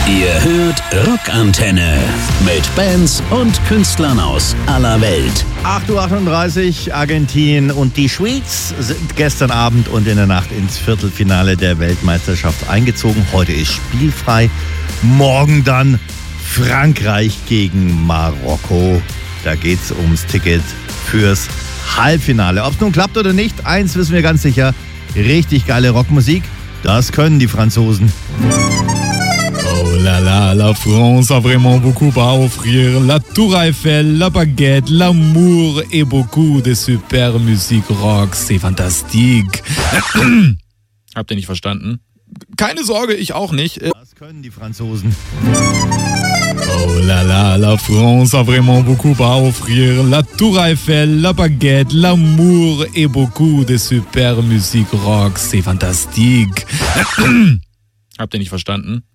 Ihr hört Rockantenne mit Bands und Künstlern aus aller Welt. 8:38 Uhr, Argentinien und die Schweiz sind gestern Abend und in der Nacht ins Viertelfinale der Weltmeisterschaft eingezogen. Heute ist spielfrei. Morgen dann Frankreich gegen Marokko. Da geht's ums Ticket fürs Halbfinale. Ob es nun klappt oder nicht, eins wissen wir ganz sicher. Richtig geile Rockmusik, das können die Franzosen. Oh là là, la France a vraiment beaucoup à offrir. La Tour Eiffel, la baguette, l'amour et beaucoup de super musique rock. C'est fantastique. Habt ihr nicht verstanden? Keine Sorge, ich auch nicht. Das können die Franzosen. Oh là là, la France a vraiment beaucoup à offrir. La Tour Eiffel, la baguette, l'amour et beaucoup de super musique rock. C'est fantastique. Habt ihr nicht verstanden?